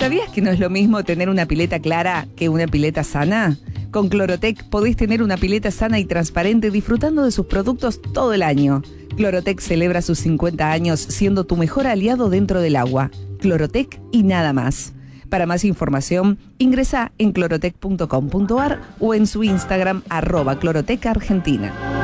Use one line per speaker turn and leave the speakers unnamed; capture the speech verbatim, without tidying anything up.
¿Sabías que no es lo mismo tener una pileta clara que una pileta sana? Con Clorotec podés tener una pileta sana y transparente disfrutando de sus productos todo el año. Clorotec celebra sus cincuenta años siendo tu mejor aliado dentro del agua. Clorotec y nada más. Para más información, ingresa en clorotec punto com punto ar o en su Instagram arroba Clorotec Argentina.